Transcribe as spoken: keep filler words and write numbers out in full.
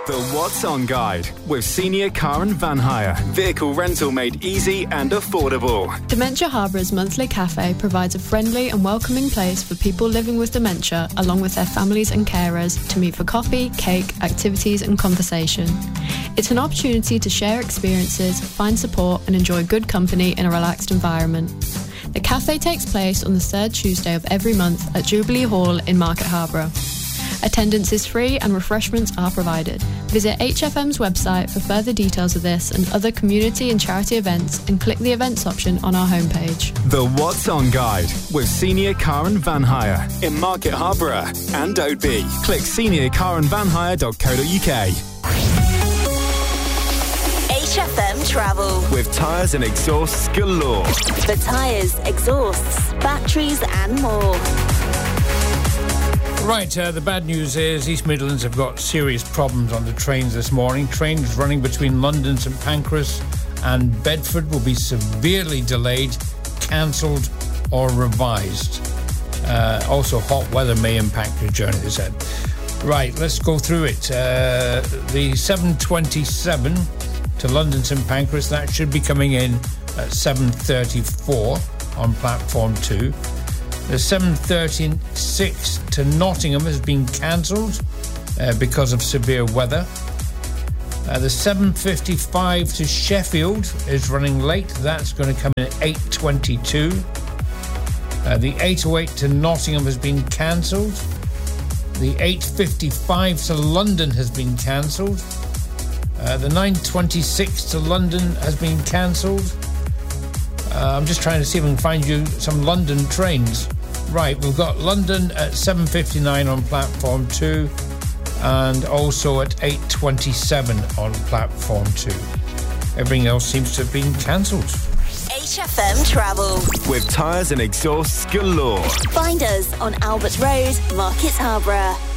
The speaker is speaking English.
The What's On Guide with Senior Car and Van Hire. Vehicle rental made easy and affordable. Dementia Harbour's monthly cafe provides a friendly and welcoming place for people living with dementia, along with their families and carers, to meet for coffee, cake, activities and conversation. It's an opportunity to share experiences, find support and enjoy good company in a relaxed environment. The cafe takes place on the third Tuesday of every month at Jubilee Hall in Market Harborough. Attendance is free and refreshments are provided. Visit H F M's website for further details of this and other community and charity events and click the events option on our homepage. The What's On Guide with Senior Car and Van Hire in Market Harborough and Oadby. Click senior car and van hire dot co dot uk. H F M Travel with tyres and exhausts galore. For tyres, exhausts, batteries and more. Right, uh, the bad news is East Midlands have got serious problems on the trains this morning. Trains running between London, St Pancras and Bedford will be severely delayed, cancelled or revised. Uh, also, hot weather may impact your journey, they said. Right, let's go through it. Uh, the seven twenty-seven to London, St Pancras, that should be coming in at seven thirty-four on platform two. The seven thirty-six to Nottingham has been cancelled uh, because of severe weather. Uh, the seven fifty-five to Sheffield is running late. That's going to come in at eight twenty-two. Uh, the eight oh eight to Nottingham has been cancelled. The eight fifty-five to London has been cancelled. Uh, the nine twenty-six to London has been cancelled. Uh, I'm just trying to see if I can find you some London trains. Right, we've got London at seven fifty-nine on platform two and also at eight twenty-seven on platform two. Everything else seems to have been cancelled. H F M Travel with tyres and exhausts galore. Find us on Albert Road, Market Harborough.